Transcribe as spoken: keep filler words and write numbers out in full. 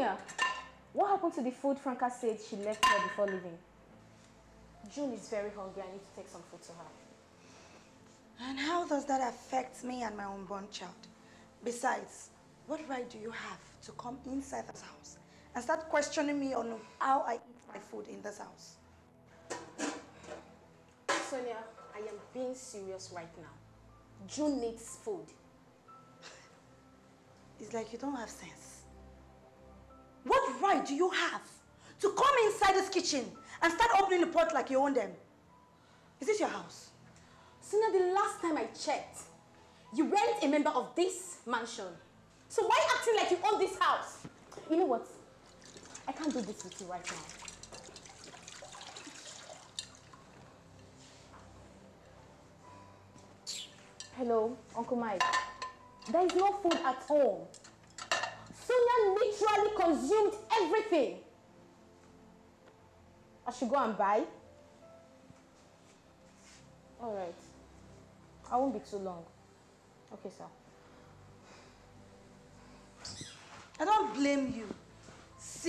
Sonia, what happened to the food Franca said she left here before leaving? June is very hungry. I need to take some food to her. And how does that affect me and my unborn child? Besides, what right do you have to come inside this house and start questioning me on how I eat my food in this house? Sonia, I am being serious right now. June needs food. It's like you don't have sense. What right do you have to come inside this kitchen and start opening the pot like you own them? Is this your house? Sonia, the last time I checked, you weren't a member of this mansion. So why acting like you own this house? You know what? I can't do this with you right now. Hello, Uncle Mike. There is no food at home. Sonia literally consumed everything. I should go and buy? All right. I won't be too long. Okay, sir. I don't blame you. See